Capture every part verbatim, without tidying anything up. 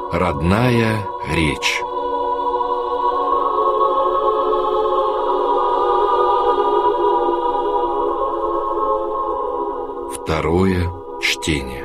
Родная речь. Второе чтение.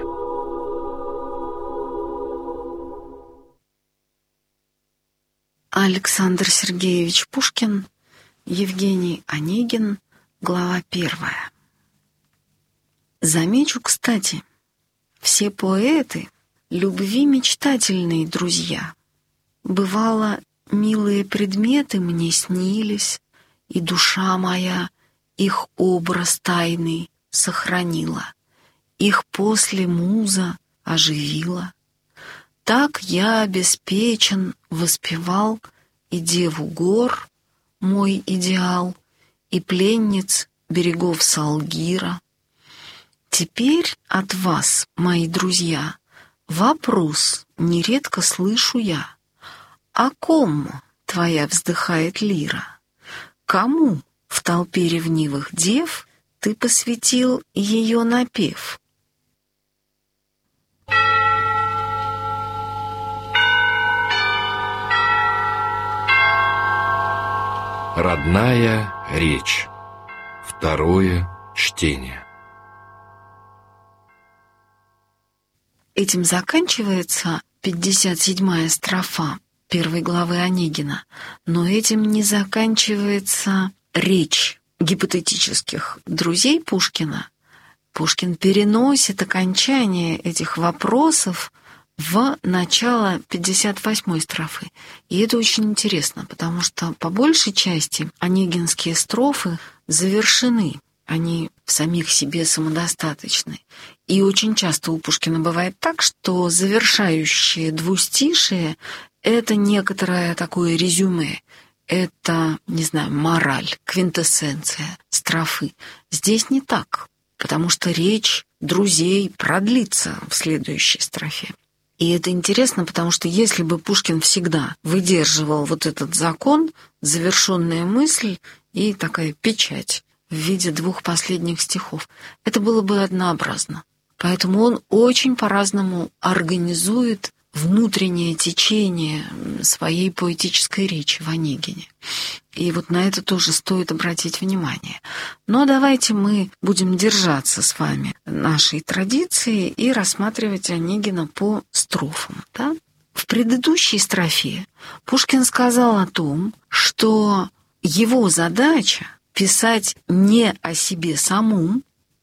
Александр Сергеевич Пушкин, Евгений Онегин, глава первая. Замечу, кстати, все поэты любви мечтательные друзья. Бывало, милые предметы мне снились, и душа моя их образ тайный сохранила, их после муза оживила. Так я обеспечен воспевал и деву гор, мой идеал, и пленниц берегов Салгира. Теперь от вас, мои друзья, вопрос нередко слышу я. О ком твоя вздыхает лира? Кому в толпе ревнивых дев ты посвятил ее напев? Родная речь. Второе чтение. Этим заканчивается пятьдесят седьмая строфа первой главы Онегина, но этим не заканчивается речь гипотетических друзей Пушкина. Пушкин переносит окончание этих вопросов в начало пятьдесят восьмой строфы. И это очень интересно, потому что по большей части онегинские строфы завершены. Они в самих себе самодостаточны. И очень часто у Пушкина бывает так, что завершающее двустишие — это некоторое такое резюме, это, не знаю, мораль, квинтэссенция строфы. Здесь не так, потому что речь друзей продлится в следующей строфе. И это интересно, потому что если бы Пушкин всегда выдерживал вот этот закон, завершенная мысль и такая печать в виде двух последних стихов, это было бы однообразно. Поэтому он очень по-разному организует внутреннее течение своей поэтической речи в Онегине. И вот на это тоже стоит обратить внимание. Но давайте мы будем держаться с вами нашей традиции и рассматривать Онегина по строфам. Да? В предыдущей строфе Пушкин сказал о том, что его задача писать не о себе самом,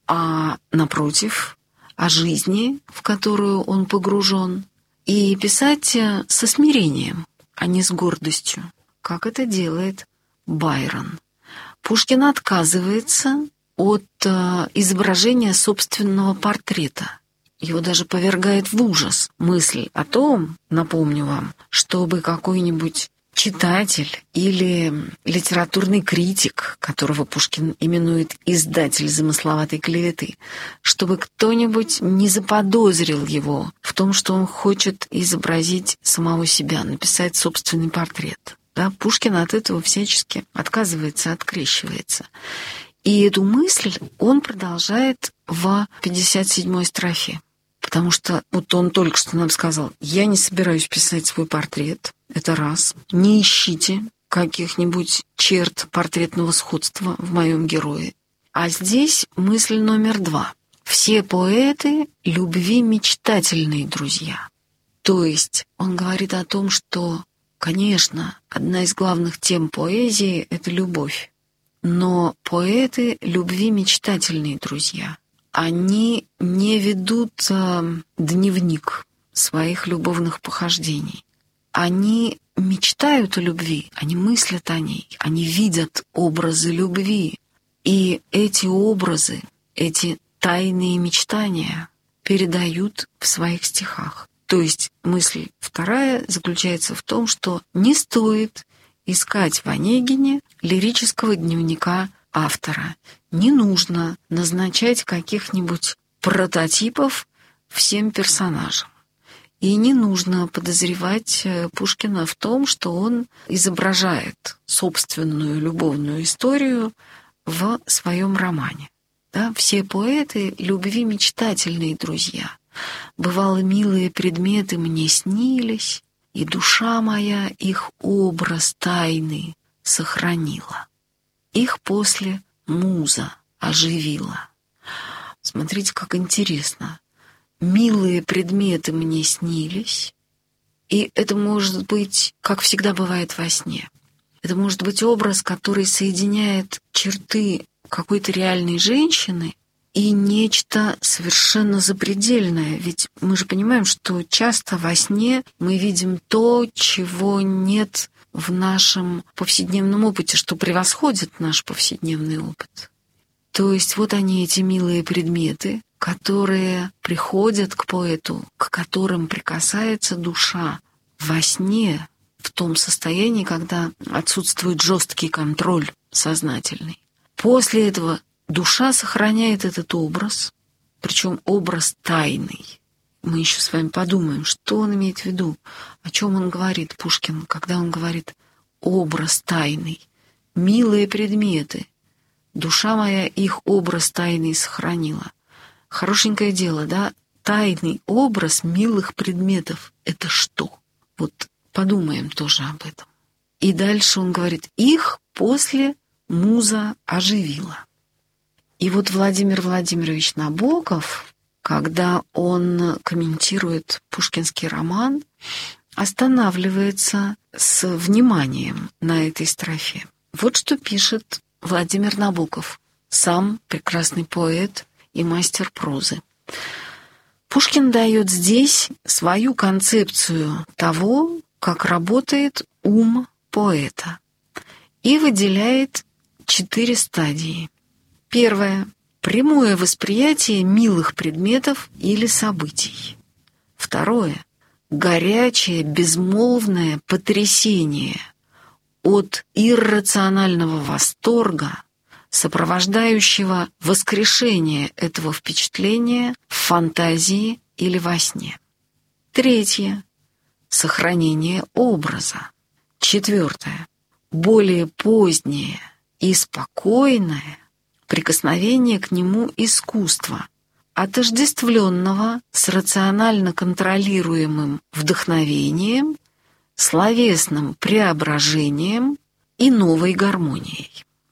а, напротив, о жизни, в которую он погружен, и писать со смирением, а не с гордостью, как это делает Байрон. Пушкин отказывается от изображения собственного портрета. Его даже повергает в ужас мысль о том, напомню вам, чтобы какой-нибудь читатель или литературный критик, которого Пушкин именует издатель замысловатой клеветы, чтобы кто-нибудь не заподозрил его в том, что он хочет изобразить самого себя, написать собственный портрет. Да, Пушкин от этого всячески отказывается, открещивается. И эту мысль он продолжает в пятьдесят седьмой строфе. Потому что вот он только что нам сказал: я не собираюсь писать свой портрет, это раз. Не ищите каких-нибудь черт портретного сходства в моем герое. А здесь мысль номер два. Все поэты любви мечтательные друзья. То есть он говорит о том, что, конечно, одна из главных тем поэзии — это любовь. Но поэты любви мечтательные друзья. Они не ведут э, дневник своих любовных похождений. Они мечтают о любви, они мыслят о ней, они видят образы любви. И эти образы, эти тайные мечтания передают в своих стихах. То есть мысль вторая заключается в том, что не стоит искать в Онегине лирического дневника автора. Не нужно назначать каких-нибудь прототипов всем персонажам. И не нужно подозревать Пушкина в том, что он изображает собственную любовную историю в своем романе. Да? Все поэты любви мечтательные друзья. Бывало, милые предметы мне снились, и душа моя их образ тайный сохранила. Их после муза оживила. Смотрите, как интересно. Милые предметы мне снились, и это может быть, как всегда бывает во сне. Это может быть образ, который соединяет черты какой-то реальной женщины и нечто совершенно запредельное. Ведь мы же понимаем, что часто во сне мы видим то, чего нет в нашем повседневном опыте, что превосходит наш повседневный опыт. То есть вот они, эти милые предметы, которые приходят к поэту, к которым прикасается душа во сне, в том состоянии, когда отсутствует жесткий контроль сознательный. После этого душа сохраняет этот образ, причем образ тайный. Мы еще с вами подумаем, что он имеет в виду, о чем он говорит, Пушкин, когда он говорит «образ тайный», «милые предметы». Душа моя их образ тайный сохранила. Хорошенькое дело, да? Тайный образ милых предметов — это что? Вот подумаем тоже об этом. И дальше он говорит, их после муза оживила. И вот Владимир Владимирович Набоков, когда он комментирует пушкинский роман, останавливается с вниманием на этой строфе. Вот что пишет Владимир Набоков, сам прекрасный поэт и мастер прозы. Пушкин дает здесь свою концепцию того, как работает ум поэта, и выделяет четыре стадии. Первое – прямое восприятие милых предметов или событий. Второе – горячее, безмолвное потрясение от иррационального восторга, сопровождающего воскрешение этого впечатления в фантазии или во сне. Третье – сохранение образа. Четвертое – более позднее и спокойное прикосновение к нему искусства, отождествленного с рационально контролируемым вдохновением, словесным преображением и новой гармонией.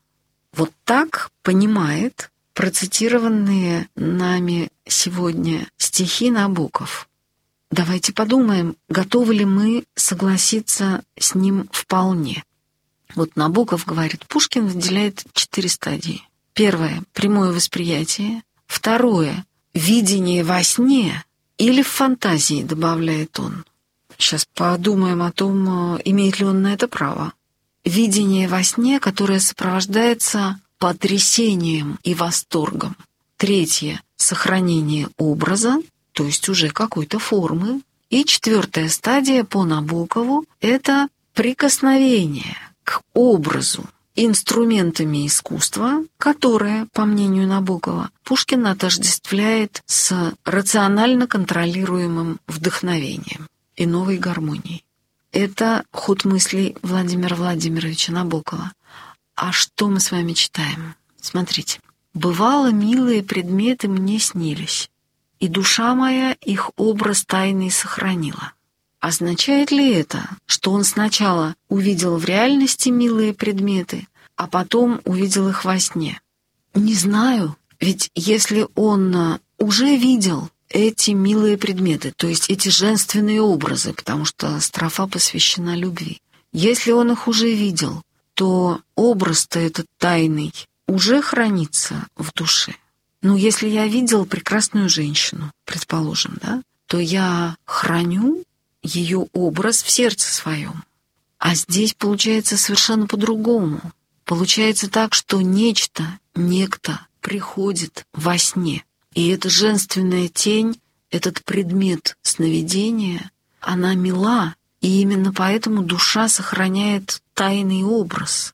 Вот так понимает процитированные нами сегодня стихи Набоков. Давайте подумаем, готовы ли мы согласиться с ним вполне. Вот Набоков говорит, Пушкин выделяет четыре стадии. Первое – прямое восприятие. Второе – видение во сне или в фантазии, добавляет он. Сейчас подумаем о том, имеет ли он на это право. Видение во сне, которое сопровождается потрясением и восторгом. Третье – сохранение образа, то есть уже какой-то формы. И четвертая стадия по Набокову – это прикосновение к образу инструментами искусства, которое, по мнению Набокова, Пушкин отождествляет с рационально контролируемым вдохновением и новой гармонией. Это ход мыслей Владимира Владимировича Набокова. А что мы с вами читаем? Смотрите. «Бывало, милые предметы мне снились, и душа моя их образ тайный сохранила». Означает ли это, что он сначала увидел в реальности милые предметы, а потом увидел их во сне? Не знаю, ведь если он уже видел эти милые предметы, то есть эти женственные образы, потому что строфа посвящена любви, если он их уже видел, то образ-то этот тайный уже хранится в душе. Ну, если я видел прекрасную женщину, предположим, да, то я храню ее образ в сердце своем. А здесь получается совершенно по-другому. Получается так, что нечто, некто приходит во сне. И эта женственная тень, этот предмет сновидения, она мила, и именно поэтому душа сохраняет тайный образ.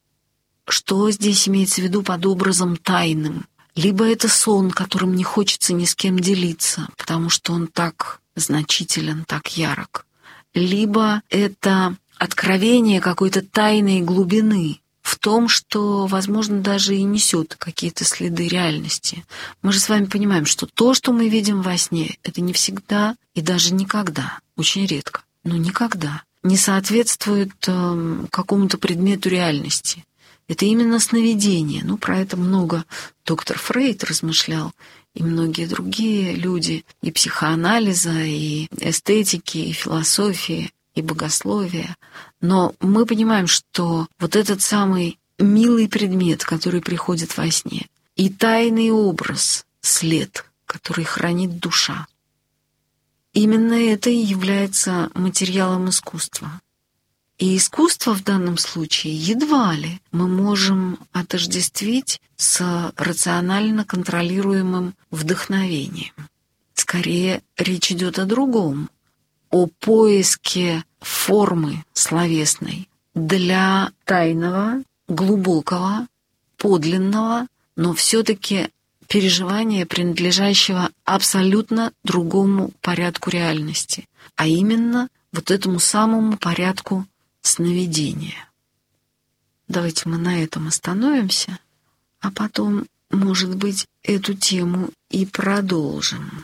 Что здесь имеется в виду под образом тайным? Либо это сон, которым не хочется ни с кем делиться, потому что он так значителен, так ярок. Либо это откровение какой-то тайной глубины в том, что, возможно, даже и несет какие-то следы реальности. Мы же с вами понимаем, что то, что мы видим во сне, это не всегда и даже никогда, очень редко, но никогда не соответствует э, какому-то предмету реальности. Это именно сновидение. Ну, про это много доктор Фрейд размышлял, и многие другие люди, и психоанализа, и эстетики, и философии, и богословия. Но мы понимаем, что вот этот самый милый предмет, который приходит во сне, и тайный образ, след, который хранит душа, именно это и является материалом искусства. И искусство в данном случае едва ли мы можем отождествить с рационально контролируемым вдохновением. Скорее, речь идет о другом, о поиске формы словесной для тайного, глубокого, подлинного, но все-таки переживания, принадлежащего абсолютно другому порядку реальности, а именно вот этому самому порядку сновидения. Давайте мы на этом остановимся, а потом, может быть, эту тему и продолжим.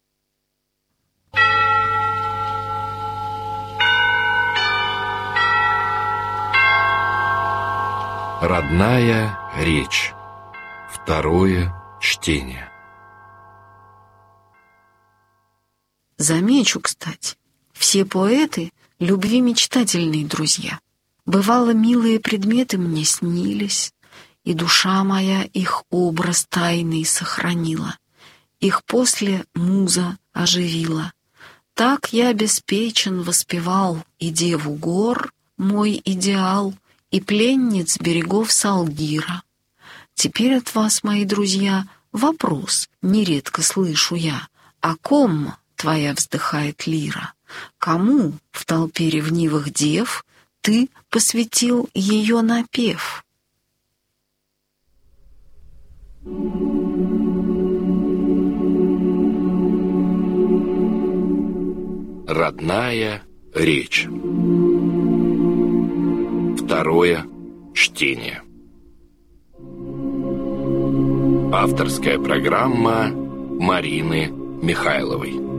Родная речь. Второе чтение. Замечу, кстати, все поэты — любви мечтательные друзья. Бывало, милые предметы мне снились, и душа моя их образ тайный сохранила. Их после муза оживила. Так я беспечен воспевал и деву гор, мой идеал, и пленниц берегов Салгира. Теперь от вас, мои друзья, вопрос нередко слышу я: о ком твоя вздыхает лира? Кому в толпе ревнивых дев ты посвятил ее напев? Родная речь. Второе чтение. Авторская программа Марины Михайловой.